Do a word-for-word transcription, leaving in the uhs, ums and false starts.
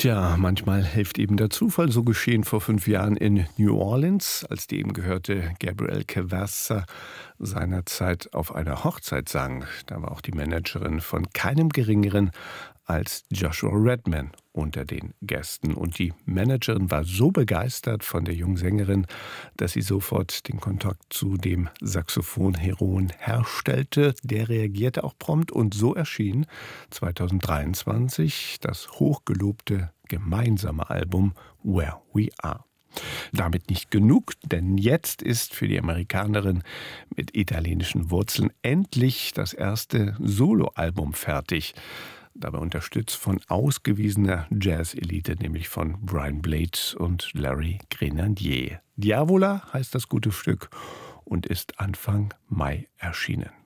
Tja, manchmal hilft eben der Zufall. So geschehen vor fünf Jahren in New Orleans, als die eben gehörte Gabrielle Cavazza seinerzeit auf einer Hochzeit sang. Da war auch die Managerin von keinem Geringeren als Joshua Redman unter den Gästen. Und die Managerin war so begeistert von der jungen Sängerin, dass sie sofort den Kontakt zu dem Saxophonheroen herstellte. Der reagierte auch prompt und so erschien zweitausenddreiundzwanzig das hochgelobte gemeinsame Album Where We Are. Damit nicht genug, denn jetzt ist für die Amerikanerin mit italienischen Wurzeln endlich das erste Soloalbum fertig. Dabei unterstützt von ausgewiesener Jazz-Elite, nämlich von Brian Blade und Larry Grenadier. Diavola heißt das gute Stück und ist Anfang Mai erschienen.